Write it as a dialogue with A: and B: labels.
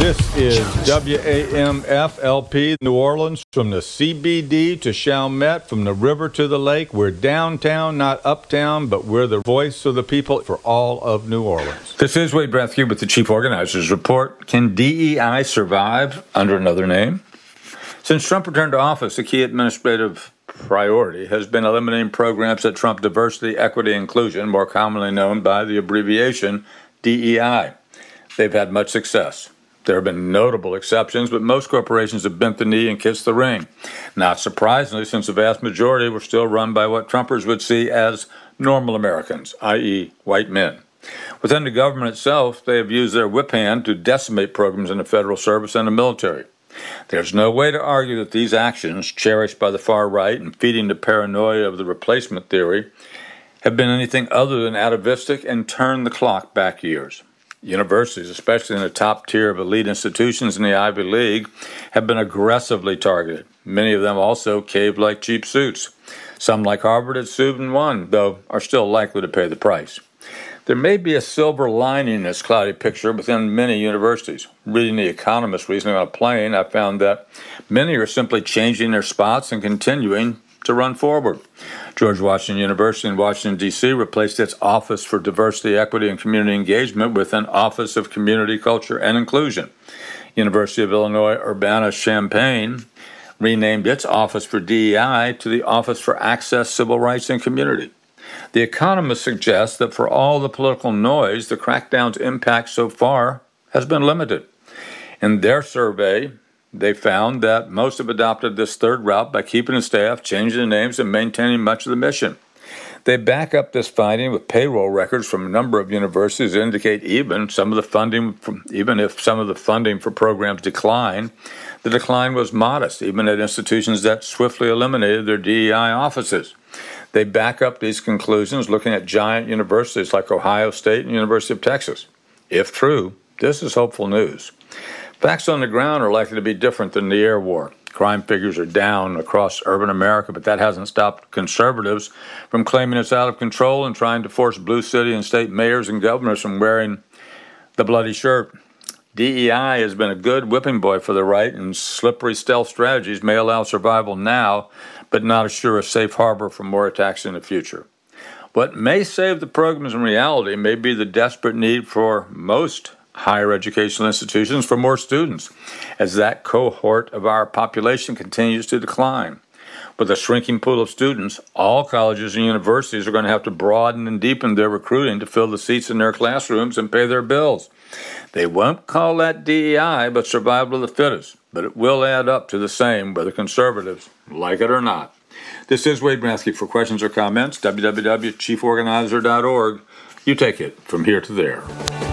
A: This is WAMFLP New Orleans, from the CBD to Chalmette, from the river to the lake. We're downtown, not uptown, but we're the voice of the people for all of New Orleans.
B: This is Wade Brathke with the Chief Organizers Report. Can DEI survive under another name? Since Trump returned to office, a key administrative priority has been eliminating programs that trump diversity, equity, and inclusion, more commonly known by the abbreviation DEI. They've had much success. There have been notable exceptions, but most corporations have bent the knee and kissed the ring. Not surprisingly, since the vast majority were still run by what Trumpers would see as normal Americans, i.e. white men. Within the government itself, they have used their whip hand to decimate programs in the federal service and the military. There's no way to argue that these actions, cherished by the far right and feeding the paranoia of the replacement theory, have been anything other than atavistic and turn the clock back years. Universities, especially in the top tier of elite institutions in the Ivy League, have been aggressively targeted. Many of them also caved like cheap suits. Some, like Harvard, had sued and won, though are still likely to pay the price. There may be a silver lining in this cloudy picture within many universities. Reading The Economist recently on a plane, I found that many are simply changing their spots and continuing to run forward. George Washington University in Washington, D.C. replaced its Office for Diversity, Equity, and Community Engagement with an Office of Community, Culture, and Inclusion. University of Illinois Urbana-Champaign renamed its Office for DEI to the Office for Access, Civil Rights, and Community. The Economist suggests that for all the political noise, the crackdown's impact so far has been limited. In their survey, they found that most have adopted this third route by keeping the staff, changing the names, and maintaining much of the mission. They back up this finding with payroll records from a number of universities that indicate even if some of the funding for programs decline, the decline was modest, even at institutions that swiftly eliminated their DEI offices. They back up these conclusions looking at giant universities like Ohio State and University of Texas. If true, this is hopeful news. Facts on the ground are likely to be different than the air war. Crime figures are down across urban America, but that hasn't stopped conservatives from claiming it's out of control and trying to force blue city and state mayors and governors from wearing the bloody shirt. DEI has been a good whipping boy for the right, and slippery stealth strategies may allow survival now, but not assure a safe harbor for more attacks in the future. What may save the programs in reality may be the desperate need for most higher educational institutions for more students, as that cohort of our population continues to decline. With a shrinking pool of students, all colleges and universities are going to have to broaden and deepen their recruiting to fill the seats in their classrooms and pay their bills. They won't call that DEI, but survival of the fittest, but it will add up to the same whether conservatives like it or not. This is Wade Brathke. For questions or comments, www.chieforganizer.org. You take it from here to there.